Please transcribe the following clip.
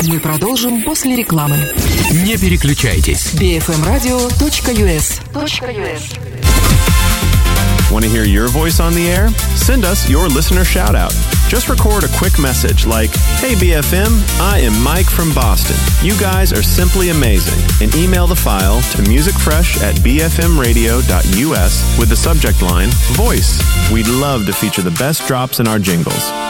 Мы продолжим после рекламы. Не переключайтесь. bfmradio.us. Want to hear your voice on the air? Send us your listener shout-out. Just record a quick message like, "Hey BFM, I am Mike from Boston. You guys are simply amazing." And email the file to musicfresh@bfmradio.us with the subject line, Voice. We'd love to feature the best drops in our jingles.